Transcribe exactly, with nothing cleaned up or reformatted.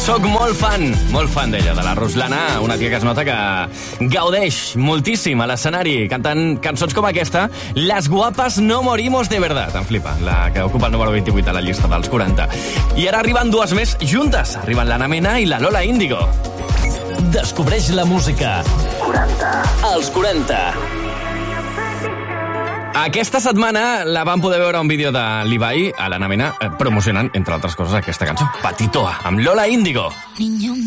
Soc molt fan, molt fan d'ella, de la Ruslana, una tia que es nota que gaudeix moltíssim a l'escenari, cantant cançons com aquesta, Las guapas no morimos de verdad. Em flipa, la que ocupa el número vint-i-vuit a la llista dels quaranta. I ara arriben dues més juntes. Arriben l'Anna Mena i la Lola Índigo. Descobreix la música. quaranta. Els quaranta. Aquesta setmana la vam poder veure un vídeo de l'Ibai a l'Anna Mena eh, promocionant, entre altres coses, aquesta cançó, Patitoa, amb Lola Índigo. Niño